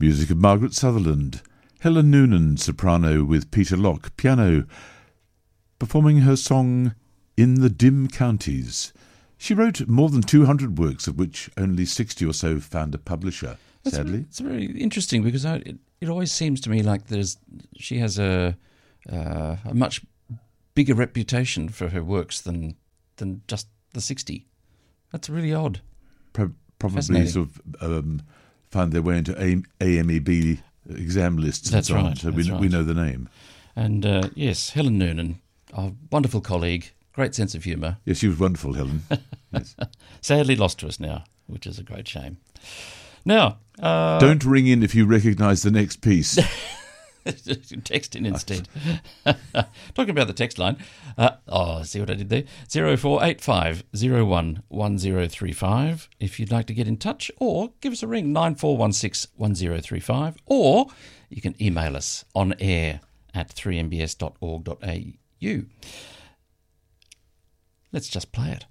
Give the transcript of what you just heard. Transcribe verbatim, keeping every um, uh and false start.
Music of Margaret Sutherland. Helen Noonan, soprano, with Peter Locke, piano, performing her song In the Dim Counties. She wrote more than two hundred works, of which only sixty or so found a publisher, That's sadly. Very, it's very interesting because I, it, it always seems to me like there's she has a uh, a much bigger reputation for her works than than just the sixty. That's really odd. Pro- probably sort of um, found their way into A- AMEB exam lists and That's so on, right, so that's we, right. we know the name. And uh, yes, Helen Noonan, a wonderful colleague, great sense of humour. Yes, she was wonderful, Helen. Yes. Sadly lost to us now, which is a great shame. Now, uh, Don't ring in if you recognise the next piece. text in instead. Talking about the text line. Uh, oh, see what I did there? zero four eight five zero one one zero three five if you'd like to get in touch, or give us a ring, nine four one six one zero three five, or you can email us on air at three m b s dot org dot a u. Let's just play it.